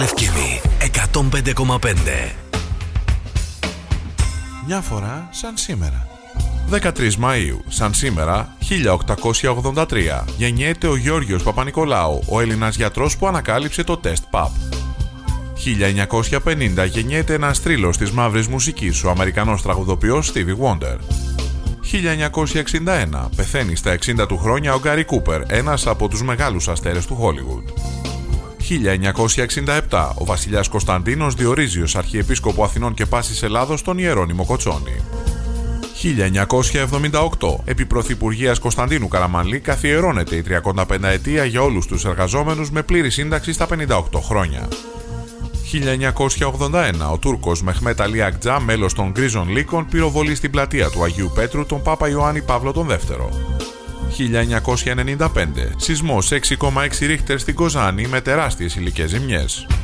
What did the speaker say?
Λευκήμη 105,5. Μια φορά σαν σήμερα. 13 Μαΐου, σαν σήμερα, 1883, γεννιέται ο Γιώργος Παπανικολάου, ο Έλληνας γιατρός που ανακάλυψε το τεστ ΠΑΠ. 1950, γεννιέται ένας θρύλος της μαύρης μουσικής, ο Αμερικανός τραγουδοποιός Stevie Wonder. 1961, πεθαίνει στα 60 του χρόνια ο Γκάρι Κούπερ, ένας από τους μεγάλους αστέρες του Hollywood. 1967, ο βασιλιάς Κωνσταντίνος διορίζει ως αρχιεπίσκοπο Αθηνών και Πάσης Ελλάδος τον Ιερώνυμο Κοτσόνη. 1978, επί Πρωθυπουργίας Κωνσταντίνου Καραμανλή καθιερώνεται η 35ετία για όλους τους εργαζόμενους με πλήρη σύνταξη στα 58 χρόνια. 1981, ο Τούρκος Μεχμέτ Αλί Ακτζά, μέλος των Γκρίζων Λύκων, πυροβολεί στην πλατεία του Αγίου Πέτρου τον Πάπα Ιωάννη Παύλο τον Δεύτερο. 1995, σεισμός 6,6 ρίχτερ στην Κοζάνη με τεράστιες υλικές ζημιές.